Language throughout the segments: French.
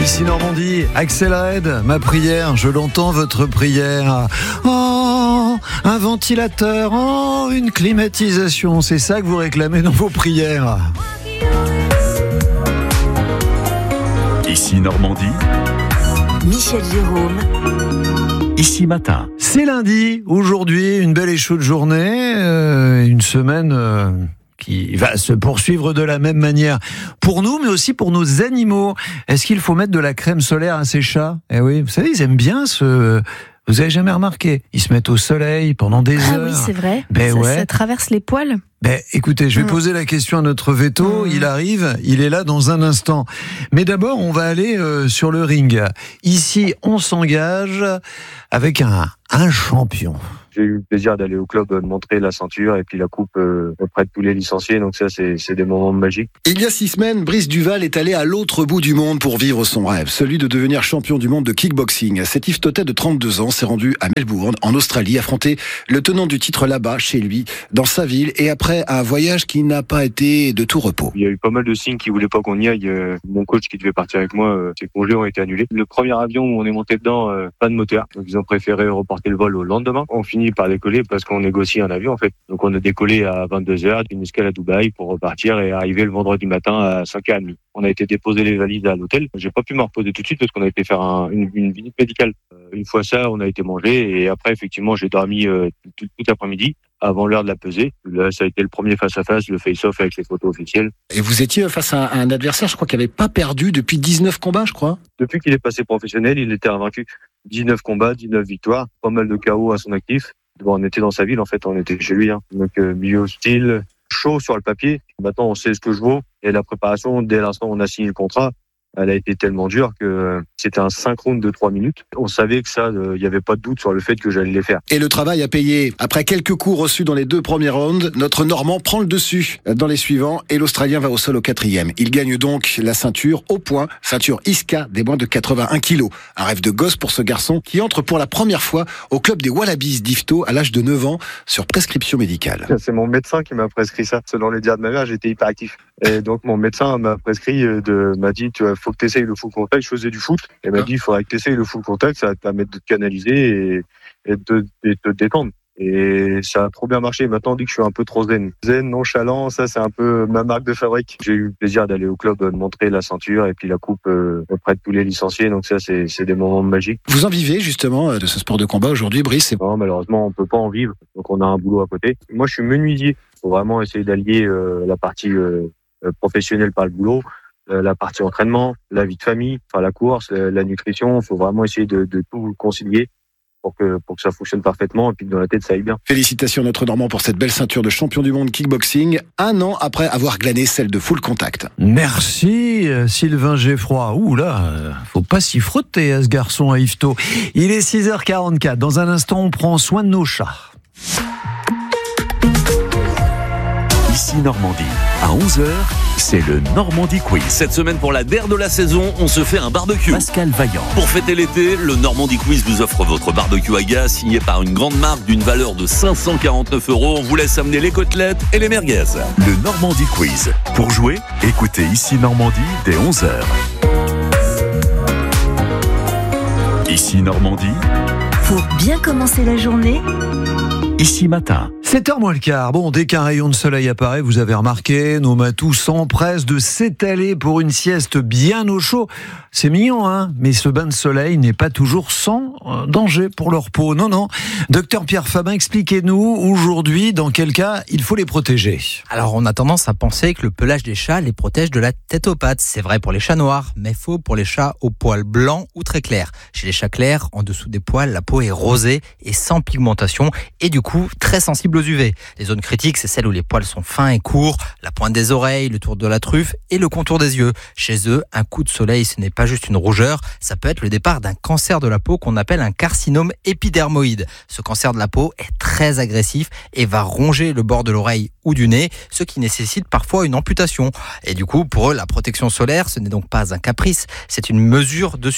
Ici Normandie, Axel Red, ma prière, je l'entends votre prière. Oh, un ventilateur, oh, une climatisation, c'est ça que vous réclamez dans vos prières. Ici Normandie, Michel Jérôme. Ici Matin. C'est lundi, aujourd'hui, une belle et chaude journée, une semaine qui va se poursuivre de la même manière pour nous, mais aussi pour nos animaux. Est-ce qu'il faut mettre de la crème solaire à ces chats ? Eh oui, vous savez, ils aiment bien Vous avez jamais remarqué ? Ils se mettent au soleil pendant des heures. Ah oui, c'est vrai. Ouais. Ça traverse les poils. Écoutez, je vais poser la question à notre veto. Il arrive, il est là dans un instant. Mais d'abord, on va aller sur le ring. Ici, on s'engage avec un champion. J'ai eu le plaisir d'aller au club montrer la ceinture et puis la coupe auprès de tous les licenciés. Donc ça, c'est des moments magiques. Il y a 6 semaines, Brice Duval est allé à l'autre bout du monde pour vivre son rêve, celui de devenir champion du monde de kickboxing. Cet Yves Tottet de 32 ans s'est rendu à Melbourne, en Australie, affronter le tenant du titre là-bas, chez lui, dans sa ville, et après un voyage qui n'a pas été de tout repos. Il y a eu pas mal de signes qui voulaient pas qu'on y aille. Mon coach qui devait partir avec moi, ses congés ont été annulés. Le premier avion où on est monté dedans, pas de moteur. Donc ils ont préféré reporter le vol au lendemain. On finit par décoller parce qu'on négocie un avion en fait. Donc on a décollé à 22h d'une escale à Dubaï pour repartir et arriver le vendredi matin à 5h30. On a été déposer les valises à l'hôtel. J'ai pas pu me reposer tout de suite parce qu'on a été faire une visite médicale. Une fois ça, on a été manger et après effectivement j'ai dormi tout l'après-midi avant l'heure de la pesée. Là, ça a été le premier face-à-face, le face-off avec les photos officielles. Et vous étiez face à un adversaire, je crois, qui n'avait pas perdu depuis 19 combats, je crois. Depuis qu'il est passé professionnel, il était invaincu. 19 combats, 19 victoires, pas mal de KO à son actif. Bon, on était dans sa ville, en fait, on était chez lui. Donc, milieu hostile, chaud sur le papier. Maintenant, on sait ce que je vaux. Et la préparation, dès l'instant où on a signé le contrat, elle a été tellement dure que c'était un 5 rounds de 3 minutes. On savait que ça, il n'y avait pas de doute sur le fait que j'allais les faire. Et le travail a payé. Après quelques coups reçus dans les 2 premiers rounds, notre Normand prend le dessus dans les suivants et l'Australien va au sol au 4e. Il gagne donc la ceinture au point, ceinture ISCA des moins de 81 kilos. Un rêve de gosse pour ce garçon qui entre pour la première fois au club des Wallabies d'Ifto à l'âge de 9 ans sur prescription médicale. C'est mon médecin qui m'a prescrit ça. Selon les dires de ma mère, j'étais hyperactif. Et donc mon médecin m'a prescrit, m'a dit, faut que tu essayes le full contact. Je faisais du foot. Et m'a dit, il faudrait que tu essayes le full contact, ça va te permettre de te canaliser et de te détendre. Et ça a trop bien marché. Maintenant, on dit que je suis un peu trop zen. Zen, nonchalant, ça c'est un peu ma marque de fabrique. J'ai eu le plaisir d'aller au club montrer la ceinture et puis la coupe auprès de tous les licenciés. Donc ça, c'est des moments magiques. Vous en vivez justement de ce sport de combat aujourd'hui, Brice ? Non, malheureusement, on peut pas en vivre. Donc on a un boulot à côté. Moi, je suis menuisier. Faut vraiment essayer d'allier la partie professionnelle par le boulot, la partie entraînement, la vie de famille, enfin la course, la nutrition. Il faut vraiment essayer de tout concilier pour que ça fonctionne parfaitement et puis que dans la tête ça aille bien. Félicitations à notre Normand pour cette belle ceinture de champion du monde kickboxing, 1 an après avoir glané celle de full contact. Merci Sylvain Geffroy. Ouh là, faut pas s'y frotter à ce garçon à Yvetot. Il est 6h44. Dans un instant, on prend soin de nos chats. Ici Normandie. À 11h, c'est le Normandie Quiz. Cette semaine, pour la dernière de la saison, on se fait un barbecue. Pascal Vaillant. Pour fêter l'été, le Normandie Quiz vous offre votre barbecue à gaz signé par une grande marque d'une valeur de 549 €. On vous laisse amener les côtelettes et les merguez. Le Normandie Quiz. Pour jouer, écoutez Ici Normandie dès 11h. Ici Normandie. Pour bien commencer la journée, Ici Matin. 7h moins le quart. Bon, dès qu'un rayon de soleil apparaît, vous avez remarqué, nos matous s'empressent de s'étaler pour une sieste bien au chaud. C'est mignon, hein, mais ce bain de soleil n'est pas toujours sans danger pour leur peau. Non, non. Docteur Pierre Fabin, expliquez-nous aujourd'hui dans quel cas il faut les protéger. Alors, on a tendance à penser que le pelage des chats les protège de la tête aux pattes. C'est vrai pour les chats noirs, mais faux pour les chats aux poils blancs ou très clairs. Chez les chats clairs, en dessous des poils, la peau est rosée et sans pigmentation et du coup très sensible aux UV. Les zones critiques, c'est celles où les poils sont fins et courts, la pointe des oreilles, le tour de la truffe et le contour des yeux. Chez eux, un coup de soleil, ce n'est pas juste une rougeur, ça peut être le départ d'un cancer de la peau qu'on appelle un carcinome épidermoïde. Ce cancer de la peau est très agressif et va ronger le bord de l'oreille ou du nez, ce qui nécessite parfois une amputation. Et du coup, pour eux, la protection solaire, ce n'est donc pas un caprice, c'est une mesure de survie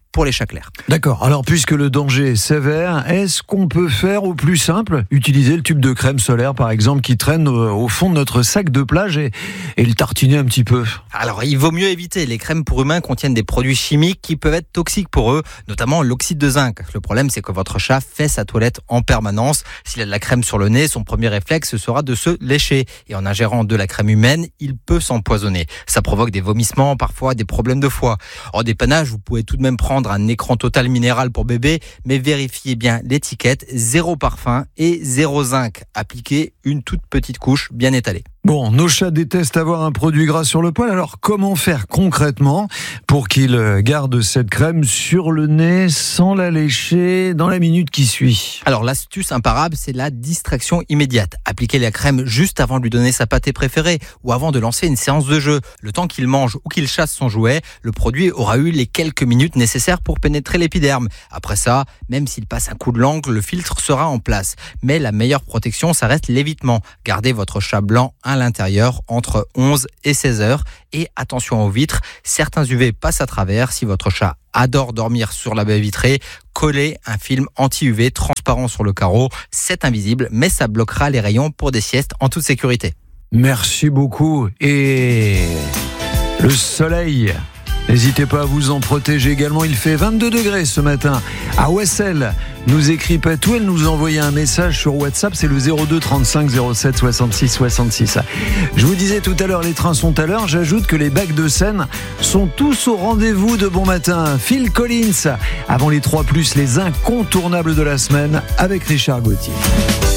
pour les chats clairs. D'accord. Alors, puisque le danger est sévère, est-ce qu'on peut faire au plus simple, utiliser le tube de crème solaire, par exemple, qui traîne au fond de notre sac de plage et le tartiner un petit peu? Alors, il vaut mieux éviter. Les crèmes pour humains contiennent des produits chimiques qui peuvent être toxiques pour eux, notamment l'oxyde de zinc. Le problème, c'est que votre chat fait sa toilette en permanence. S'il a de la crème sur le nez, son premier réflexe sera de se lécher. Et en ingérant de la crème humaine, il peut s'empoisonner. Ça provoque des vomissements, parfois des problèmes de foie. En dépannage, vous pouvez tout de même prendre un écran total minéral pour bébé, mais vérifiez bien l'étiquette, 0 parfum et 0 zinc. Appliquez une toute petite couche bien étalée. Bon, nos chats détestent avoir un produit gras sur le poil, alors comment faire concrètement pour qu'ils gardent cette crème sur le nez sans la lécher dans la minute qui suit? Alors l'astuce imparable, c'est la distraction immédiate. Appliquez la crème juste avant de lui donner sa pâtée préférée ou avant de lancer une séance de jeu. Le temps qu'il mange ou qu'il chasse son jouet, le produit aura eu les quelques minutes nécessaires pour pénétrer l'épiderme. Après ça, même s'il passe un coup de langue, le filtre sera en place. Mais la meilleure protection, ça reste l'évitement. Gardez votre chat blanc à l'intérieur entre 11 et 16 heures et attention aux vitres, certains UV passent à travers. Si votre chat adore dormir sur la baie vitrée, collez un film anti-UV transparent sur le carreau. C'est invisible, mais ça bloquera les rayons pour des siestes en toute sécurité. Merci beaucoup. Et le soleil, n'hésitez pas à vous en protéger également. Il fait 22 degrés ce matin à Wessel. Nous écrit Patou, elle nous envoyait un message sur WhatsApp, c'est le 02 35 07 66 66. Je vous disais tout à l'heure, les trains sont à l'heure. J'ajoute que les bacs de Seine sont tous au rendez-vous de bon matin. Phil Collins, avant les 3+, les incontournables de la semaine avec Richard Gauthier.